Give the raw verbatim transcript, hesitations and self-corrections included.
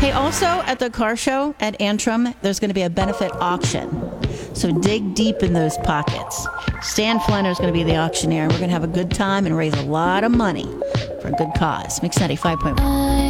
Hey, also at the car show at Antrim, there's going to be a benefit auction. So dig deep in those pockets. Stan Flanner is going to be the auctioneer. We're going to have a good time and raise a lot of money for a good cause. Mix ninety-five point one.